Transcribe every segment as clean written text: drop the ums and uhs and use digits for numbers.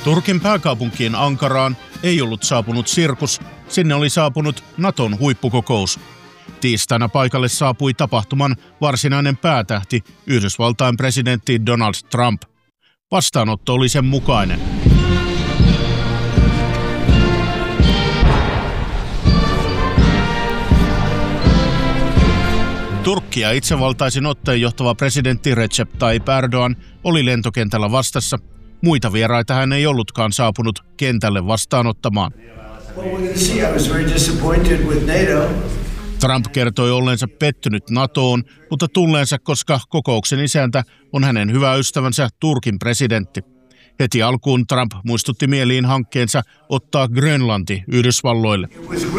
Turkin pääkaupunkiin Ankaraan ei ollut saapunut sirkus, sinne oli saapunut Naton huippukokous. Tiistaina paikalle saapui tapahtuman varsinainen päätähti, Yhdysvaltain presidentti Donald Trump. Vastaanotto oli sen mukainen. Turkkia itsevaltaisin otteen johtava presidentti Recep Tayyip Erdoğan oli lentokentällä vastassa. Muita vieraita hän ei ollutkaan saapunut kentälle vastaanottamaan. Trump kertoi olleensa pettynyt NATOon, mutta tulleensa, koska kokouksen isäntä on hänen hyvä ystävänsä Turkin presidentti. Heti alkuun Trump muistutti mieliin hankkeensa ottaa Grönlanti Yhdysvalloille.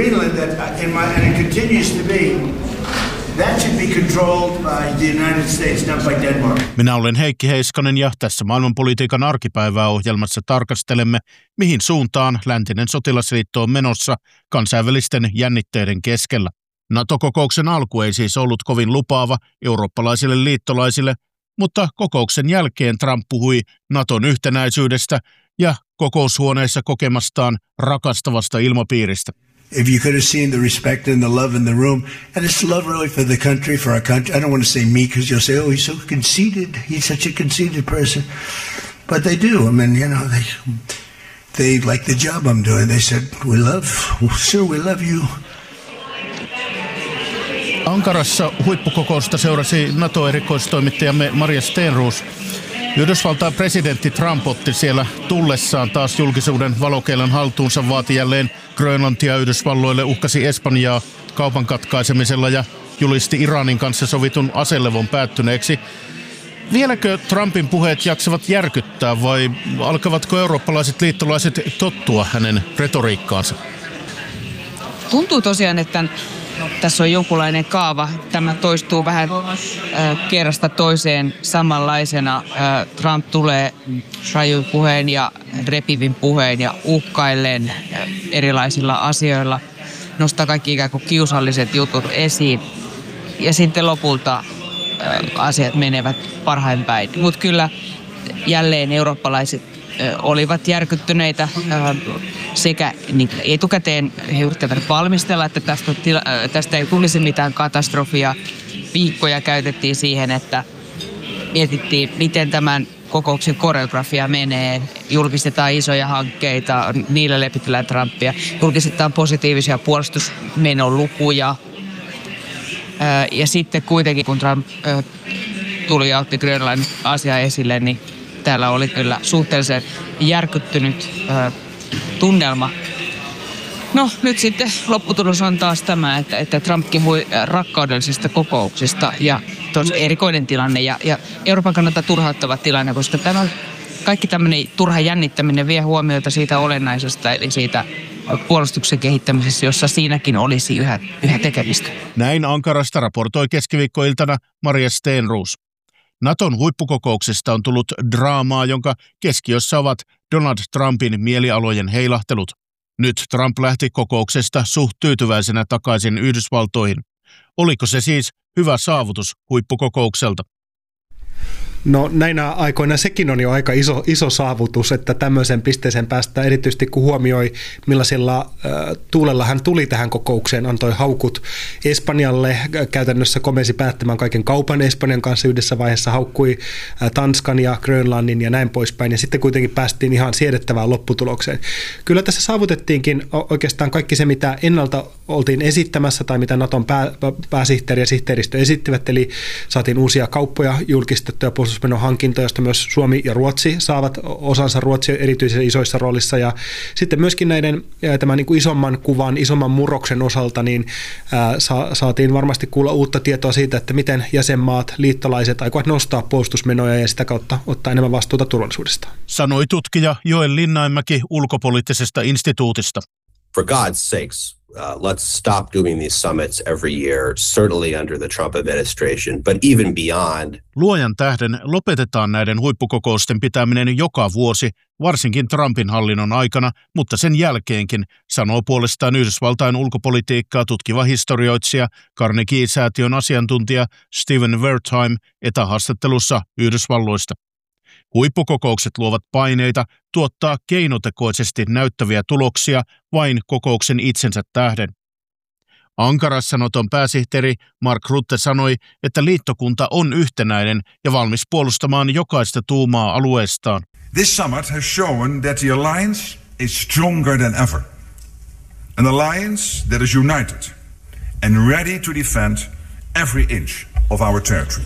Minä olen Heikki Heiskanen ja tässä maailmanpolitiikan arkipäivää ohjelmassa tarkastelemme, mihin suuntaan läntinen sotilasliitto on menossa kansainvälisten jännitteiden keskellä. NATO-kokouksen alku ei siis ollut kovin lupaava eurooppalaisille liittolaisille, mutta kokouksen jälkeen Trump puhui NATOn yhtenäisyydestä ja kokoushuoneessa kokemastaan rakastavasta ilmapiiristä. If you could have seen the respect and the love in the room, and it's love really for the country, for our country. I don't want to say me because you'll say, oh, he's so conceited. He's such a conceited person. But they do. I mean, you know, they like the job I'm doing. They said, sir, we love you. Ankarassa huippukokousta seurasi NATO-erikoistoimittajamme Maria Stenroos. Yhdysvaltain presidentti Trump otti siellä tullessaan taas julkisuuden valokeilan haltuunsa, vaati jälleen Grönlantia Yhdysvalloille, uhkasi Espanjaa kaupan katkaisemisella ja julisti Iranin kanssa sovitun aselevon päättyneeksi. Vieläkö Trumpin puheet jaksavat järkyttää vai alkavatko eurooppalaiset liittolaiset tottua hänen retoriikkaansa? Tuntuu tosiaan, että tässä on jonkunlainen kaava. Tämä toistuu vähän kerrasta toiseen samanlaisena. Trump tulee rajun puheen ja repivin puheen ja uhkailleen erilaisilla asioilla. Nostaa kaikki ikään kuin kiusalliset jutut esiin. Ja sitten lopulta asiat menevät parhain päin. Mutta kyllä jälleen eurooppalaiset olivat järkyttyneitä sekä etukäteen he yrittävät valmistella, että tästä ei tulisi mitään katastrofia. Viikkoja käytettiin siihen, että mietittiin, miten tämän kokouksen koreografia menee. Julkistetaan isoja hankkeita, niillä lepitellään Trumpia. Julkistetaan positiivisia puolustusmenolukuja. Ja sitten kuitenkin, kun Trump tuli ja otti Grönlannin asia esille, niin täällä oli kyllä suhteellisen järkyttynyt tunnelma. No nyt sitten lopputulos on taas tämä, että Trump kehui rakkaudellisesta kokouksesta ja tosi erikoinen tilanne ja Euroopan kannalta turhauttava tilanne, koska kaikki tämmöinen turha jännittäminen vie huomiota siitä olennaisesta, eli siitä puolustuksen kehittämisessä, jossa siinäkin olisi yhä tekemistä. Näin Ankarasta raportoi keskiviikkoiltana Maria Stenroos. Naton huippukokouksesta on tullut draamaa, jonka keskiössä ovat Donald Trumpin mielialojen heilahtelut. Nyt Trump lähti kokouksesta suht tyytyväisenä takaisin Yhdysvaltoihin. Oliko se siis hyvä saavutus huippukokoukselta? No näinä aikoina sekin on jo aika iso saavutus, että tämmöisen pisteeseen päästään, erityisesti kun huomioi millaisella tuulella hän tuli tähän kokoukseen, antoi haukut Espanjalle, käytännössä komensi päättämään kaiken kaupan Espanjan kanssa yhdessä vaiheessa, haukkui Tanskan ja Grönlannin ja näin poispäin, ja sitten kuitenkin päästiin ihan siedettävään lopputulokseen. Kyllä tässä saavutettiinkin oikeastaan kaikki se, mitä ennalta oltiin esittämässä tai mitä Naton pääsihteeri ja sihteeristö esittivät, eli saatiin uusia kauppoja julkistettuja puolustusmenohankintoja, joista myös Suomi ja Ruotsi saavat osansa, Ruotsi erityisen isoissa roolissa, ja sitten myöskin tämän niin kuin isomman kuvan, isomman murroksen osalta niin saatiin varmasti kuulla uutta tietoa siitä, että miten jäsenmaat, liittolaiset aikovat nostaa puolustusmenoja ja sitä kautta ottaa enemmän vastuuta turvallisuudesta. Sanoi tutkija Joel Linnainmäki ulkopoliittisesta instituutista. For God's sakes, let's stop doing these summits every year, certainly under the Trump administration, but even beyond. Luojan tähden lopetetaan näiden huippukokousten pitäminen joka vuosi, varsinkin Trumpin hallinnon aikana, mutta sen jälkeenkin, sanoo puolestaan Yhdysvaltain ulkopolitiikkaa tutkiva historioitsija, Carnegie-säätiön asiantuntija Steven Wertheim etähaastattelussa Yhdysvalloista. Huippukokoukset luovat paineita tuottaa keinotekoisesti näyttäviä tuloksia vain kokouksen itsensä tähden. Ankarassa Naton pääsihteeri Mark Rutte sanoi, että liittokunta on yhtenäinen ja valmis puolustamaan jokaista tuumaa alueestaan. This summit has shown that the alliance is stronger than ever. An alliance that is united and ready to defend every inch of our territory.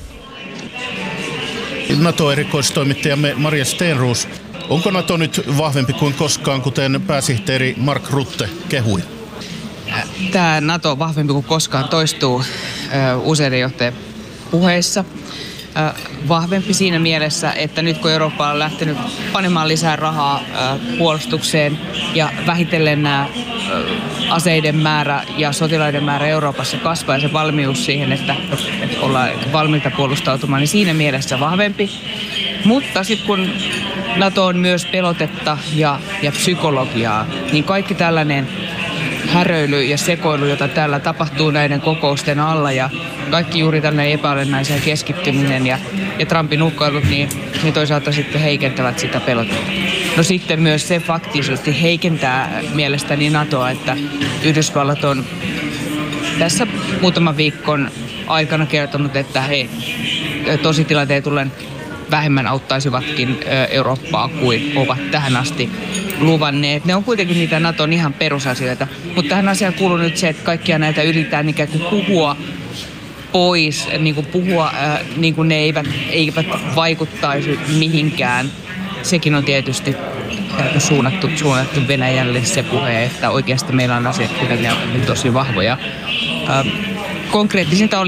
NATO-erikoistoimittajamme Maria Stenroos, onko NATO nyt vahvempi kuin koskaan, kuten pääsihteeri Mark Rutte kehui? Tämä NATO vahvempi kuin koskaan toistuu useiden johtajien puheissa. Vahvempi siinä mielessä, että nyt kun Eurooppa on lähtenyt panemaan lisää rahaa puolustukseen ja vähitellen nämä aseiden määrä ja sotilaiden määrä Euroopassa kasvaa ja se valmius siihen, että ollaan valmiita puolustautumaan, niin siinä mielessä vahvempi. Mutta sitten kun NATO on myös pelotetta ja psykologiaa, niin kaikki tällainen häröily ja sekoilu, jota täällä tapahtuu näiden kokousten alla ja kaikki juuri tällainen epäolennaisen keskittyminen ja Trumpin uhkailut, niin toisaalta sitten heikentävät sitä pelotetta. No sitten myös se faktisesti heikentää mielestäni NATOa, että Yhdysvallat on tässä muutaman viikon aikana kertonut, että he tositilanteen tullen vähemmän auttaisivatkin Eurooppaa kuin ovat tähän asti luvanneet. Ne on kuitenkin niitä NATOn ihan perusasioita, mutta tähän asiaan kuuluu nyt se, että kaikkia näitä yritetään ikään kuin puhua pois, niin kuin ne eivät vaikuttaisi mihinkään. Sekin on tietysti suunnattu Venäjälle se puhe, että oikeasti meillä on asiat, jotka ovat tosi vahvoja. Konkreettisinta oli